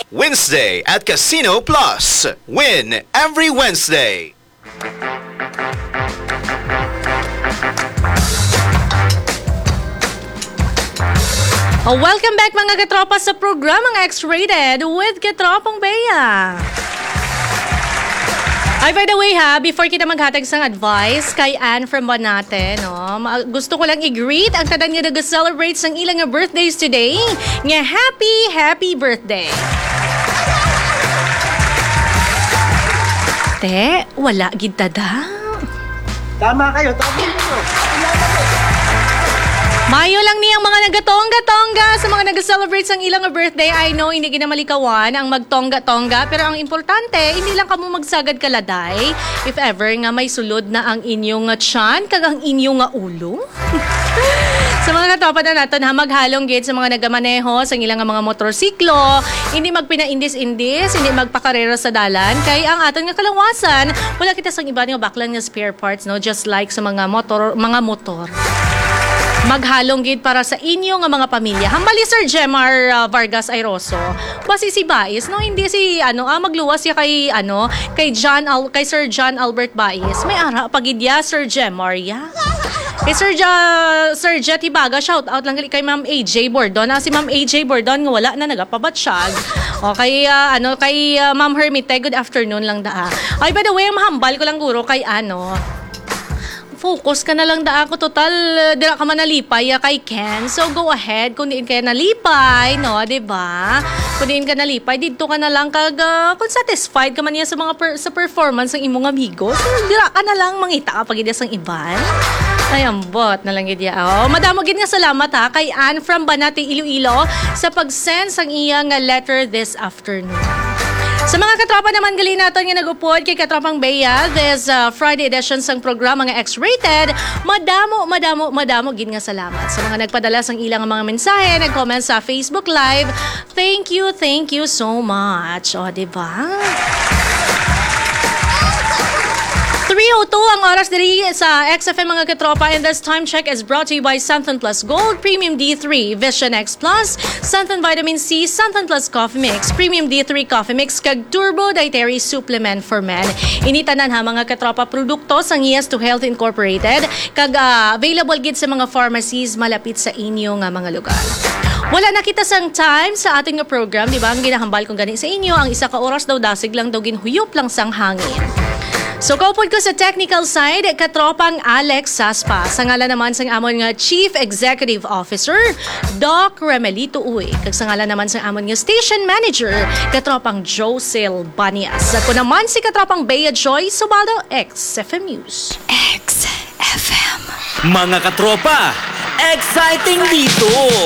Wednesday at Casino Plus. Win every Wednesday. Welcome back mga katropa sa programang X-Rated with Katropang Bea. Ay, by the way ha, before kita maghatag sang advice kay Anne from Banate, no, gusto ko lang i-greet ang tanan nga nag-celebrate sang ilang birthdays today. Nga happy birthday. Te, wala gid tada. Tama kayo, tama kayo. Mayo lang niyang mga nagtongga-tongga sa mga nag-celebrate sang ilang birthday. I know, hindi ginamalikawan ang magtongga-tongga. Pero ang importante, hindi lang kamo magsagad kaladay. If ever nga may sulod na ang inyong tiyan, kag ang inyong ulo. Sa mga katopa na natin ha, maghalong gate sa mga nagamaneho, sa ilang mga motorsiklo, hindi magpinaindis-indis, hindi magpakarera sa dalan. Kaya ang aton nga kalawasan, wala kita sang iba nga baklan nga spare parts, no? Just like sa mga motor. Maghalong gid para sa inyo nga mga pamilya. Hambali Sir Jemar Vargas Airoso. Basi si Bais, no, hindi si magluwas siya kay kay Sir John Albert Bais. May ara pagidya Sir Jemar ya. Kay Sir Jetty Baga, shout out lang kay Ma'am AJ Bordon. Si Ma'am AJ Bordon nga wala na nagapabatsyag. O kay Ma'am Hermite, good afternoon lang daa. Ay, by the way, mahambal ko lang guro kay focus ka na lang da ako. Total, dira ka man nalipay kay Ken. So, go ahead. Kung diin ka nalipay, no? Diba? Kung diin ka nalipay, dito ka na lang kung satisfied ka man niya sa mga sa performance ng imong amigo. So, dira ka na lang mangita ka pag sang iban. Ay, ambot na lang gidya. Madamo gid nga salamat ha kay Anne from Banati, Iloilo sa pag-send sang iyang letter this afternoon. Sa mga katropa naman gali natin nga nag-upod kay Katropang Bea, this Friday edition sang programa nga X-Rated, madamo gid nga salamat sa mga nagpadala sang ilang mga mensahe, nag-comment sa Facebook Live. Thank you so much. O, diba? 3:02 ang oras diri sa XFM mga katropa, and this time check is brought to you by Santon Plus Gold, Premium D3, Vision X Plus, Santon Vitamin C, Santon Plus Coffee Mix, Premium D3 Coffee Mix, kag Turbo Dietary Supplement for Men. Initanan ha mga katropa produkto sang Yes to Health Incorporated, kag available gid sa mga pharmacies malapit sa inyo nga mga lugar. Wala na kita sang time sa ating program, di ba? Ang ginahambal kong gani sa inyo, ang isa ka oras daw dasig lang daw ginhuyop lang sang hangin. So, kaupod ko sa technical side, Katropang Alex Saspa. Sa ngalan naman sang amon nga Chief Executive Officer, Doc Remelito Uy. Kag sa ngalan naman sang amon nga Station Manager, Katropang Josel Banias. Ako naman si Katropang Bea Joy Subaldo, XFM News. XFM. Mga katropa, exciting dito!